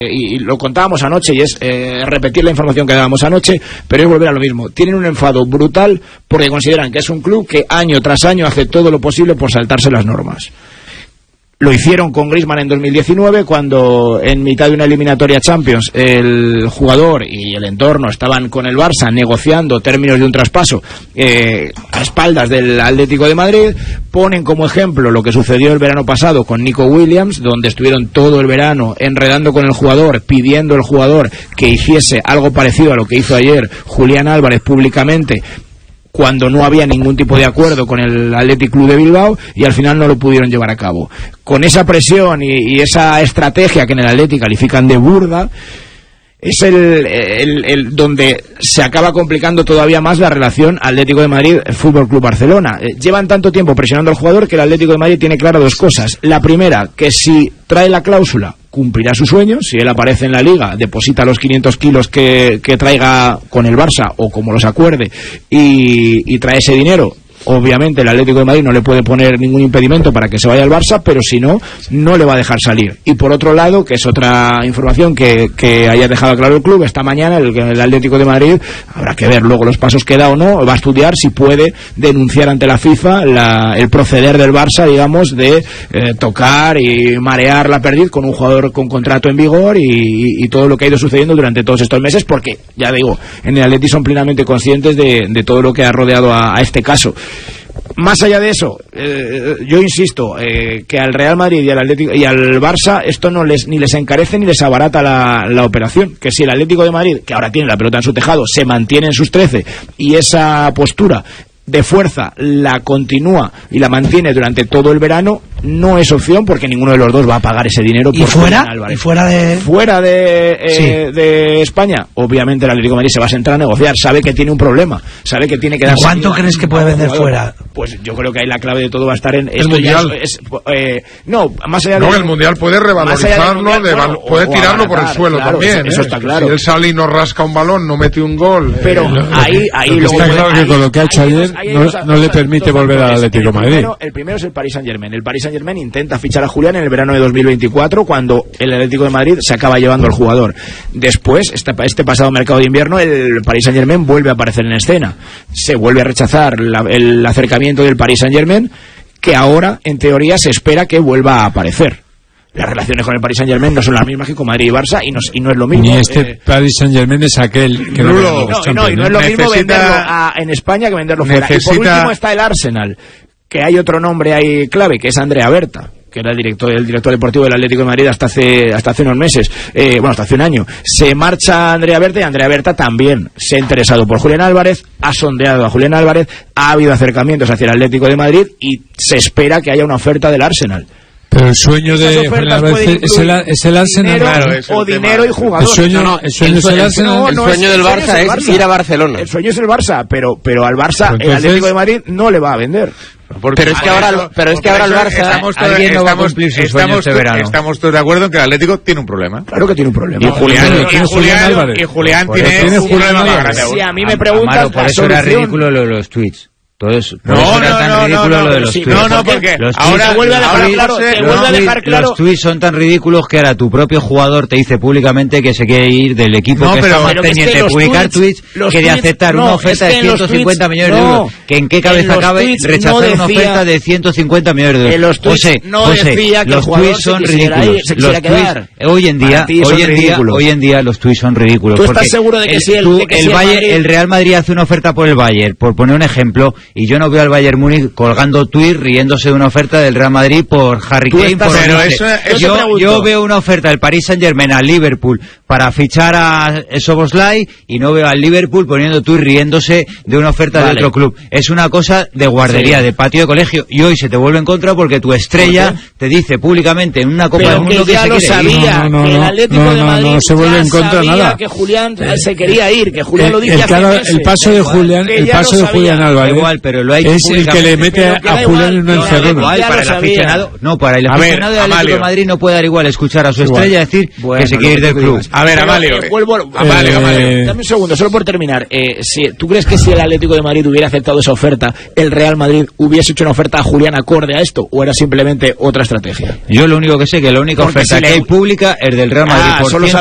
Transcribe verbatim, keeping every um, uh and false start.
Y lo contábamos anoche y es eh, repetir la información que dábamos anoche, pero es volver a lo mismo. Tienen un enfado brutal porque consideran que es un club que año tras año hace todo lo posible por saltarse las normas. Lo hicieron con Griezmann en dos mil diecinueve, cuando en mitad de una eliminatoria Champions el jugador y el entorno estaban con el Barça negociando términos de un traspaso eh, a espaldas del Atlético de Madrid. Ponen como ejemplo lo que sucedió el verano pasado con Nico Williams, donde estuvieron todo el verano enredando con el jugador, pidiendo al jugador que hiciese algo parecido a lo que hizo ayer Julián Álvarez públicamente, cuando no había ningún tipo de acuerdo con el Athletic Club de Bilbao, y al final no lo pudieron llevar a cabo. Con esa presión y, y esa estrategia que en el Athletic califican de burda, es el, el, el donde se acaba complicando todavía más la relación Atlético de Madrid Fútbol Club Barcelona. Eh, llevan tanto tiempo presionando al jugador que el Atlético de Madrid tiene claro dos cosas. La primera, que si trae la cláusula cumplirá su sueño. Si él aparece en la liga, deposita los quinientos kilos que, que traiga con el Barça o como los acuerde y, y trae ese dinero. Obviamente el Atlético de Madrid no le puede poner ningún impedimento para que se vaya al Barça, pero si no, no le va a dejar salir. Y por otro lado, que es otra información que, que haya dejado claro el club, esta mañana el, el Atlético de Madrid, habrá que ver luego los pasos que da o no, va a estudiar si puede denunciar ante la FIFA la, el proceder del Barça, digamos, de eh, tocar y marear la perdiz con un jugador con contrato en vigor y, y, y todo lo que ha ido sucediendo durante todos estos meses, porque, ya digo, en el Atlético son plenamente conscientes de, de todo lo que ha rodeado a, a este caso. Más allá de eso, eh, yo insisto eh, que al Real Madrid y al Atlético y al Barça esto no les ni les encarece ni les abarata la, la operación. Que si el Atlético de Madrid, que ahora tiene la pelota en su tejado, se mantiene en sus trece y esa postura de fuerza la continúa y la mantiene durante todo el verano, no es opción, porque ninguno de los dos va a pagar ese dinero. ¿Y fuera? ¿Y fuera de...? Fuera de, eh, sí. de España, obviamente el Atlético de Madrid se va a sentar a negociar, sabe que tiene un problema, sabe que tiene que dar... ¿Cuánto crees que puede vender fuera? Pues yo creo que ahí la clave de todo va a estar en... El Mundial. Es, eh, no, más allá de... No, el Mundial puede revalorizarlo, mundial, de, bueno, puede o, tirarlo o por el suelo claro, también. Eso, eso ¿eh? está claro. Si él sale y no rasca un balón, no mete un gol... Pero eh, ahí... ahí lo está claro que con lo que ha hecho ayer no, no le permite volver al Atlético de Madrid. Primero, el primero es el Paris Saint-Germain. El Paris Saint-Germain intenta fichar a Julián en el verano de dos mil veinticuatro, cuando el Atlético de Madrid se acaba llevando al jugador. Después, este, este pasado mercado de invierno, el Paris Saint-Germain vuelve a aparecer en escena. Se vuelve a rechazar la, el acercamiento del Paris Saint-Germain, que ahora, en teoría, se espera que vuelva a aparecer. Las relaciones con el Paris Saint-Germain no son las mismas que con Madrid y Barça, y no, y no es lo mismo. Ni este eh, Paris Saint-Germain es aquel que no, no, no, no, no, y no es lo mismo necesita, venderlo a, en España que venderlo fuera. Necesita, y por último está el Arsenal, que hay otro nombre ahí clave, que es Andrea Berta, que era el director, el director deportivo del Atlético de Madrid hasta hace, hasta hace unos meses, eh, bueno, hasta hace un año. Se marcha Andrea Berta, y Andrea Berta también se ha interesado por Julián Álvarez, ha sondeado a Julián Álvarez, ha habido acercamientos hacia el Atlético de Madrid y se espera que haya una oferta del Arsenal. Pero el sueño de Julián Álvarez es el, es el Arsenal, claro, o dinero y jugador. El sueño, no, no, el sueño, el sueño, es el, no, el no, sueño es, del Barça, es, el Barça es ir a Barcelona. El sueño es el Barça, pero pero al Barça pues entonces, el Atlético de Madrid no le va a vender. Porque pero es que ahora, eso, pero es que ahora el Barça estamos todos, alguien no va a estamos, cumplir su estamos, sueño este verano. Estamos todos de acuerdo en que el Atlético tiene un problema. Claro que tiene un problema. Y Julián, no, y, y Julián, y Julián pues tiene, tiene un problema más grande. Si a mí me preguntan, Amaro, por eso era ridículo lo de los tweets. Todo eso, no, no, era tan no, ridículo no, no, lo de los sí, tweets. no, no, porque los ahora tweets, vuelve a dejar ahora, claro, te vuelve a dejar claro. Los tweets son tan ridículos que ahora tu propio jugador te dice públicamente que se quiere ir del equipo, no, que pero, está más pero pendiente es de publicar tweets, tweets que de aceptar no, una oferta es que de ciento cincuenta tweets, millones no, de euros. Que en qué cabeza en cabe rechazar no decía, una oferta de ciento cincuenta millones de euros. En los tweets José, no José, decía que los tweets son ridículos. Ir, los tweets, hoy en día, hoy en día, hoy en día los tweets son ridículos. ¿Tú estás seguro de que si el, el Bayern, el Real Madrid hace una oferta por el Bayern, por poner un ejemplo, y yo no veo al Bayern Múnich colgando tuit riéndose de una oferta del Real Madrid por Harry Kane? Por pero eso, eso yo, yo veo una oferta del Paris Saint-Germain al Liverpool para fichar a Szoboszlai y no veo al Liverpool poniendo tuit riéndose de una oferta vale. de otro club. Es una cosa de guardería, sí. de patio de colegio, y hoy se te vuelve en contra porque tu estrella te dice públicamente en una Copa pero del Mundo que, que ya se lo quiere sabía, ir. No, no, que el Atlético no, de Madrid no, no se vuelve en contra sabía nada. que Julián se quería ir, que Julián el, lo dice el, hace cara, meses. el paso de Julián, el paso de Julián Álvarez. Igual, pero lo hay es el que le mete a, a Julián en un encerrón. Para el aficionado, no, para el aficionado del Atlético de Madrid no puede dar igual escuchar a su estrella decir bueno, que se quiere ir del club. A ver, Amalio. Eh, vuelvo, Amalio, Amalio. Dame un segundo, solo por terminar. Eh, si, ¿Tú crees que si el Atlético de Madrid hubiera aceptado esa oferta, el Real Madrid hubiese hecho una oferta a Julián acorde a esto, o era simplemente otra estrategia? Yo lo único que sé que la única Porque oferta si que le... hay pública es del Real Madrid. Ah, por solo